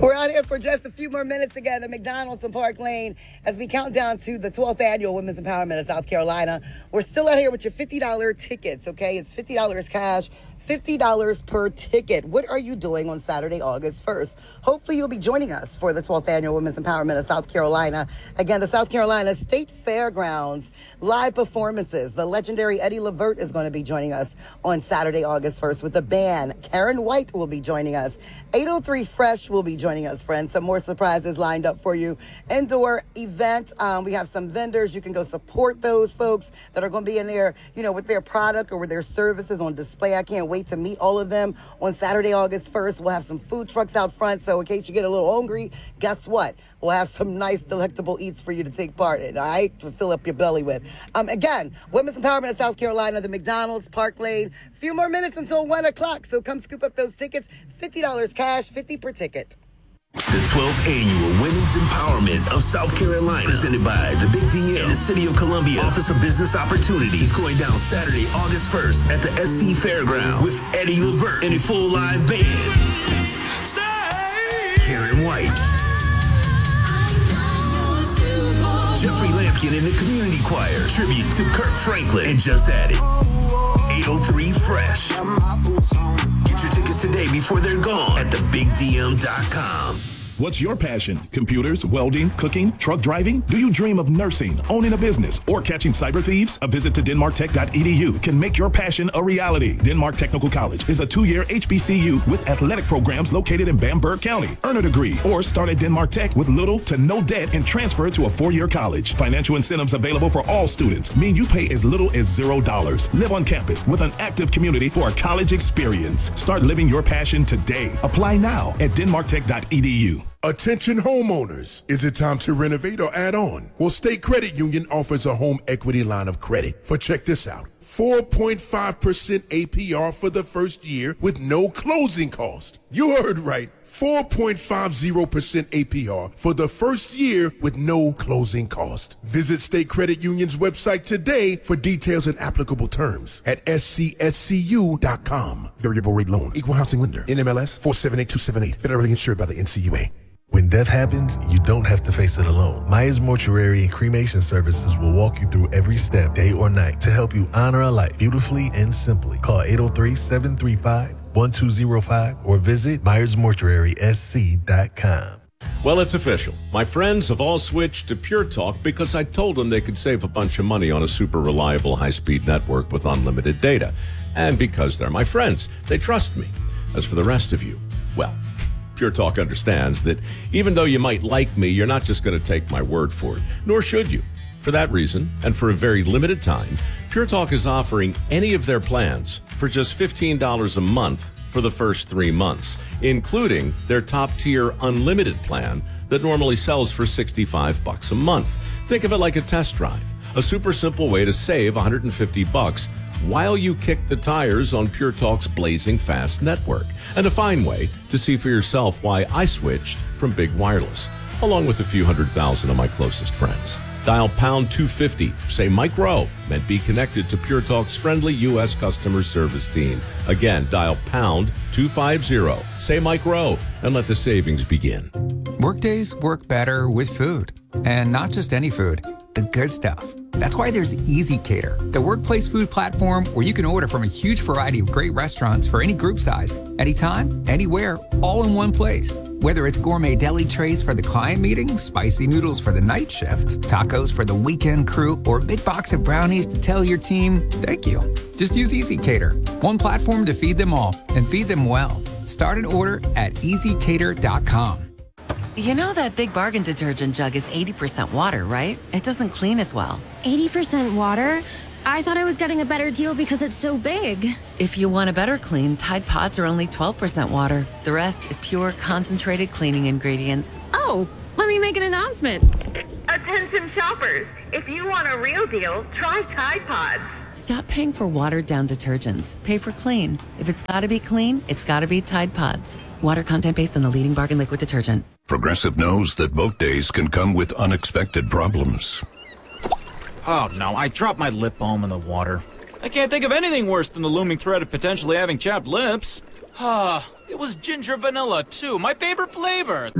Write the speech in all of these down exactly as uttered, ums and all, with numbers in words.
We're out here for just a few more minutes again at McDonald's in Park Lane as we count down to the twelfth Annual Women's Empowerment of South Carolina. We're still out here with your fifty dollars tickets, okay? It's fifty dollars cash, fifty dollars per ticket. What are you doing on Saturday, August first? Hopefully you'll be joining us for the twelfth Annual Women's Empowerment of South Carolina. Again, the South Carolina State Fairgrounds live performances. The legendary Eddie Levert is going to be joining us on Saturday, August first with the band. Karen White will be joining us. eight oh three Fresh will be joining us, friends. Some more surprises lined up for you. Indoor event. Um, we have some vendors. You can go support those folks that are going to be in there, you know, with their product or with their services on display. I can't wait to meet all of them on Saturday, August first. We'll have some food trucks out front. So in case you get a little hungry, guess what? We'll have some nice, delectable eats for you to take part in, all right? To fill up your belly with. Um, again, Women's Empowerment of South Carolina, the McDonald's, Park Lane. A few more minutes until one o'clock. So come scoop up those tickets. fifty dollars cash, fifty per ticket. The twelfth Annual Women's Empowerment of South Carolina, presented by the Big D M and the City of Columbia Office of Business Opportunities, going down Saturday, August first at the S C Fairground with Eddie Levert and a full live band. Stay. Karen White, Jeffrey Lampkin and the Community Choir, tribute to Kirk Franklin, and Just Added. eight oh three Fresh. Get your tickets today before they're gone at the big d m dot com. What's your passion? Computers, welding, cooking, truck driving? Do you dream of nursing, owning a business, or catching cyber thieves? A visit to denmark tech dot e d u can make your passion a reality. Denmark Technical College is a two-year H B C U with athletic programs located in Bamberg County. Earn a degree or start at Denmark Tech with little to no debt and transfer to a four-year college. Financial incentives available for all students mean you pay as little as zero dollars. Live on campus with an active community for a college experience. Start living your passion today. Apply now at denmark tech dot e d u. Attention homeowners. Is it time to renovate or add on? Well, State Credit Union offers a home equity line of credit. For check this out. four point five percent A P R for the first year with no closing cost. You heard right. four point five zero percent A P R for the first year with no closing cost. Visit State Credit Union's website today for details and applicable terms at s c s c u dot com. Variable rate loan. Equal housing lender. N M L S four seven eight two seven eight. Federally insured by the N C U A. When death happens, you don't have to face it alone. Myers Mortuary and Cremation Services will walk you through every step, day or night, to help you honor a life beautifully and simply. Call eight oh three, seven three five, one two zero five or visit myers mortuary s c dot com. Well, it's official. My friends have all switched to Pure Talk because I told them they could save a bunch of money on a super reliable high-speed network with unlimited data. And because they're my friends, they trust me. As for the rest of you, well, Pure Talk understands that even though you might like me, you're not just going to take my word for it, nor should you. For that reason, and for a very limited time, Pure Talk is offering any of their plans for just fifteen dollars a month for the first three months, including their top-tier unlimited plan that normally sells for sixty-five bucks a month. Think of it like a test drive, a super simple way to save one hundred fifty bucks while you kick the tires on Pure Talk's blazing fast network, and a fine way to see for yourself why I switched from Big Wireless, along with a few hundred thousand of my closest friends. Dial pound two fifty, say Mike Rowe, and be connected to Pure Talk's friendly U S customer service team. Again, dial pound two fifty, say Mike Rowe, and let the savings begin. Workdays work better with food, and not just any food, the good stuff. That's why there's Easy Cater, the workplace food platform where you can order from a huge variety of great restaurants for any group size, anytime, anywhere, all in one place. Whether it's gourmet deli trays for the client meeting, spicy noodles for the night shift, tacos for the weekend crew, or a big box of brownies to tell your team, thank you. Just use Easy Cater, one platform to feed them all, and feed them well. Start an order at easy cater dot com. You know that Big Bargain detergent jug is eighty percent water, right? It doesn't clean as well. eighty percent water? I thought I was getting a better deal because it's so big. If you want a better clean, Tide Pods are only twelve percent water. The rest is pure, concentrated cleaning ingredients. Oh, let me make an announcement. Attention shoppers, if you want a real deal, try Tide Pods. Stop paying for watered-down detergents. Pay for clean. If it's gotta be clean, it's gotta be Tide Pods. Water content based on the leading bargain liquid detergent. Progressive knows that boat days can come with unexpected problems. Oh no, I dropped my lip balm in the water. I can't think of anything worse than the looming threat of potentially having chapped lips. Ah, it was ginger vanilla, too. My favorite flavor.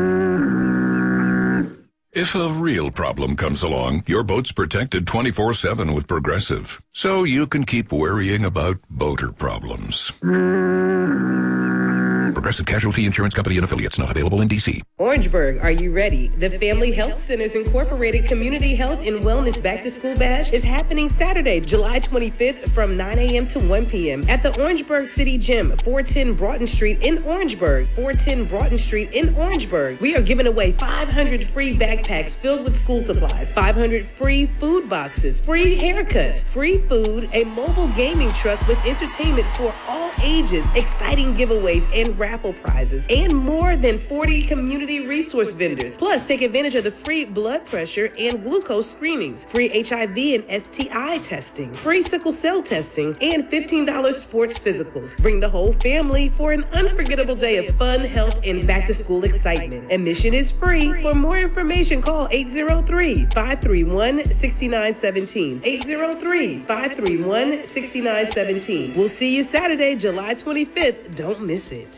If a real problem comes along, your boat's protected twenty-four seven with Progressive, so you can keep worrying about boater problems. Progressive Casualty Insurance Company and Affiliates, not available in D C. Orangeburg, are you ready? The Family Health Centers Incorporated Community Health and Wellness Back to School Bash is happening Saturday, July twenty-fifth from nine a.m. to one p.m. at the Orangeburg City Gym, four ten Broughton Street in Orangeburg. four ten Broughton Street in Orangeburg. We are giving away five hundred free backpacks filled with school supplies, five hundred free food boxes, free haircuts, free food, a mobile gaming truck with entertainment for all ages, exciting giveaways and raffle prizes, and more than forty community resource vendors. Plus, take advantage of the free blood pressure and glucose screenings, free H I V and S T I testing, free sickle cell testing, and fifteen dollars sports physicals. Bring the whole family for an unforgettable day of fun, health, and back-to-school excitement. Admission is free. For more information, call eight oh three, five three one, six nine one seven. eight oh three, five three one, six nine one seven. We'll see you Saturday, July twenty-fifth. Don't miss it.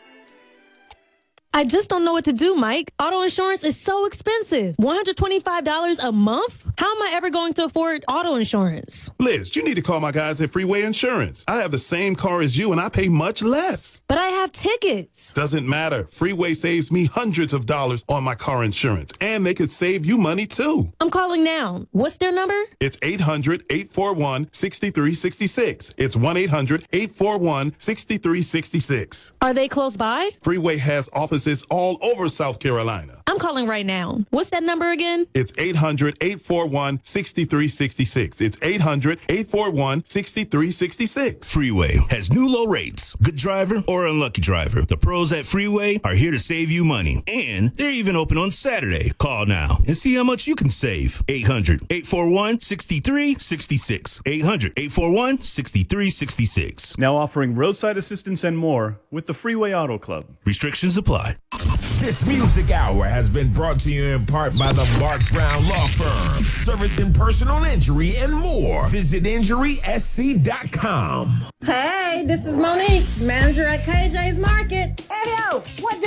I just don't know what to do, Mike. Auto insurance is so expensive. one hundred twenty-five dollars a month? How am I ever going to afford auto insurance? Liz, you need to call my guys at Freeway Insurance. I have the same car as you and I pay much less. But I have tickets. Doesn't matter. Freeway saves me hundreds of dollars on my car insurance, and they could save you money too. I'm calling now. What's their number? It's eight hundred, eight four one, six three six six. It's one eight hundred, eight four one, six three six six. Are they close by? Freeway has offices all over South Carolina. I'm calling right now. What's that number again? It's eight hundred, eight four one, six three six six. It's eight hundred, eight four one, six three six six. Freeway has new low rates. Good driver or unlucky driver, the pros at Freeway are here to save you money. And they're even open on Saturday. Call now and see how much you can save. eight hundred, eight four one, six three six six. eight hundred, eight four one, six three six six. Now offering roadside assistance and more with the Freeway Auto Club. Restrictions apply. This music hour has been brought to you in part by the Mark Brown Law Firm, servicing personal injury and more. Visit injury s c dot com. Hey, this is Monique, manager at K J's Market. Hey, yo, what do